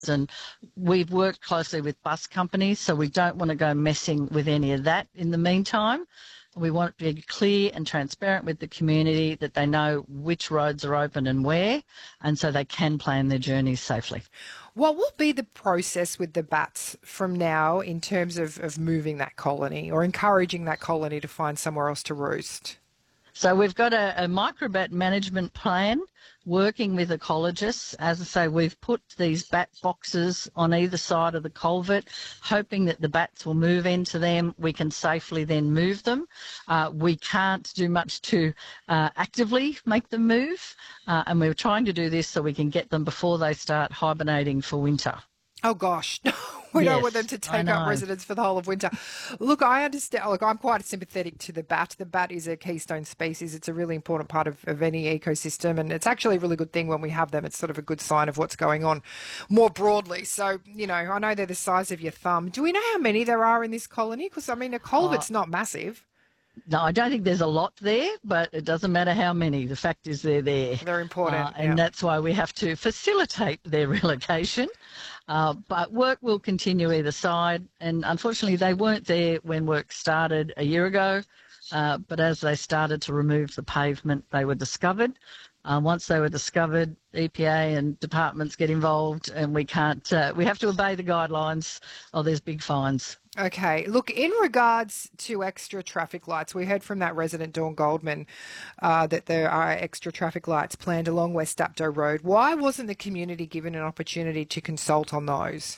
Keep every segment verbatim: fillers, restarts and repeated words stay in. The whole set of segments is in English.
And we've worked closely with bus companies, so we don't want to go messing with any of that in the meantime. We want to be clear and transparent with the community that they know which roads are open and where, and so they can plan their journeys safely. What will be the process with the bats from now in terms of, of moving that colony or encouraging that colony to find somewhere else to roost? So we've got a, a microbat management plan working with ecologists. As I say, we've put these bat boxes on either side of the culvert, hoping that the bats will move into them. We can safely then move them. Uh, we can't do much to uh, actively make them move, uh, and we're trying to do this so we can get them before they start hibernating for winter. Oh, gosh. We Yes, don't want them to take up residence for the whole of winter. Look, I understand. Look, I'm quite sympathetic to the bat. The bat is a keystone species. It's a really important part of, of any ecosystem, and it's actually a really good thing when we have them. It's sort of a good sign of what's going on more broadly. So, you know, I know they're the size of your thumb. Do we know how many there are in this colony? Because, I mean, a culvert's Oh. not massive. No, I don't think there's a lot there, but it doesn't matter how many. The fact is they're there. They're important. Uh, and yeah. that's why we have to facilitate their relocation. Uh, but work will continue either side. And unfortunately, they weren't there when work started a year ago. Uh, but as they started to remove the pavement, they were discovered. Uh, once they were discovered, E P A and departments get involved, and we can't. Uh, we have to obey the guidelines, or there's big fines. Okay. Look, in regards to extra traffic lights, we heard from that resident, Dawn Goldman, uh, that there are extra traffic lights planned along West Dapto Road. Why wasn't the community given an opportunity to consult on those?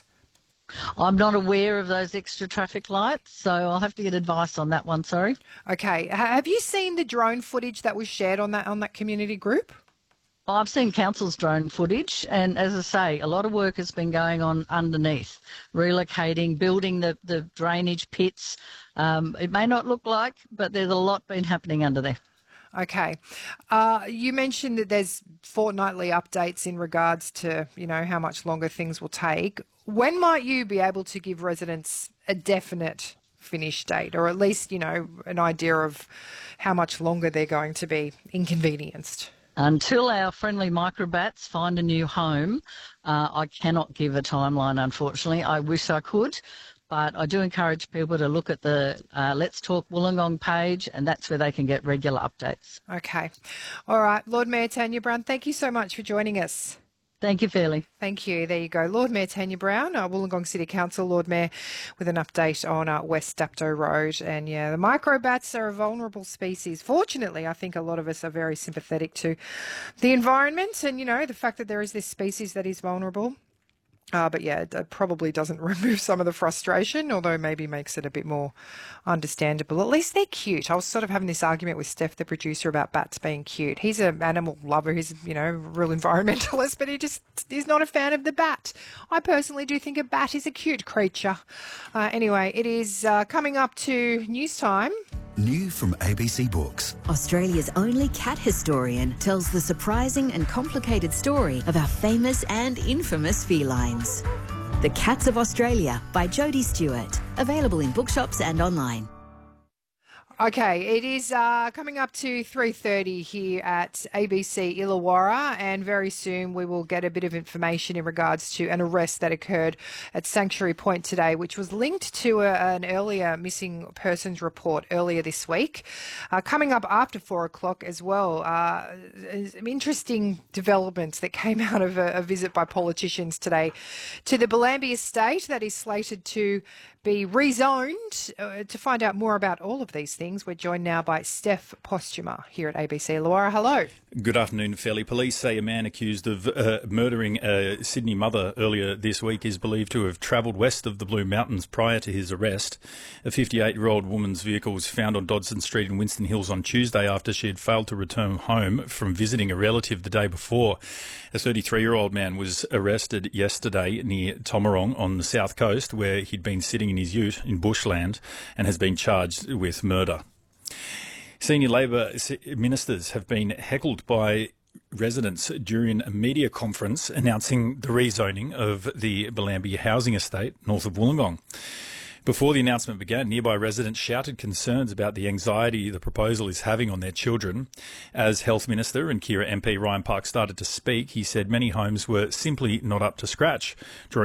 I'm not aware of those extra traffic lights, so I'll have to get advice on that one, sorry. Okay. H- have you seen the drone footage that was shared on that on that community group? I've seen council's drone footage, and as I say, a lot of work has been going on underneath, relocating, building the, the drainage pits. Um, it may not look like, but there's a lot been happening under there. Okay. Uh, you mentioned that there's fortnightly updates in regards to, you know, how much longer things will take. When might you be able to give residents a definite finish date, or at least, you know, an idea of how much longer they're going to be inconvenienced? Until our friendly microbats find a new home, uh, I cannot give a timeline, unfortunately. I wish I could, but I do encourage people to look at the uh, Let's Talk Wollongong page, and that's where they can get regular updates. Okay. All right. Lord Mayor Tanya Brown, thank you so much for joining us. Thank you, Fairley. Thank you. There you go. Lord Mayor Tanya Brown, uh, Wollongong City Council Lord Mayor, with an update on uh, West Dapto Road. And yeah, the microbats are a vulnerable species. Fortunately, I think a lot of us are very sympathetic to the environment and, you know, the fact that there is this species that is vulnerable. Uh, but yeah, it probably doesn't remove some of the frustration, although maybe makes it a bit more understandable. At least they're cute. I was sort of having this argument with Steph, the producer, about bats being cute. He's an animal lover. He's, you know, a real environmentalist, but he just is not a fan of the bat. I personally do think a bat is a cute creature. Uh, anyway, it is uh, coming up to news time. New from A B C Books. Australia's only cat historian tells the surprising and complicated story of our famous and infamous felines. The Cats of Australia by Jodie Stewart. Available in bookshops and online. Okay, it is uh, coming up to three thirty here at A B C Illawarra, and very soon we will get a bit of information in regards to an arrest that occurred at Sanctuary Point today, which was linked to a, an earlier missing persons report earlier this week. Uh, coming up after four o'clock as well, uh, some interesting developments that came out of a, a visit by politicians today to the Bellambi estate that is slated to be rezoned. Uh, to find out more about all of these things, we're joined now by Steph Postuma here at A B C Illawarra. Hello. Good afternoon, Fairley. Police say a man accused of uh, murdering a Sydney mother earlier this week is believed to have travelled west of the Blue Mountains prior to his arrest. A fifty-eight-year-old woman's vehicle was found on Dodson Street in Winston Hills on Tuesday after she had failed to return home from visiting a relative the day before. A thirty-three-year-old man was arrested yesterday near Tomarong on the south coast, where he'd been sitting in his ute in bushland and has been charged with murder. Senior Labor ministers have been heckled by residents during a media conference announcing the rezoning of the Bellambi housing estate north of Wollongong. Before the announcement began, nearby residents shouted concerns about the anxiety the proposal is having on their children. As Health Minister and Kira M P Ryan Park started to speak, he said many homes were simply not up to scratch, drawing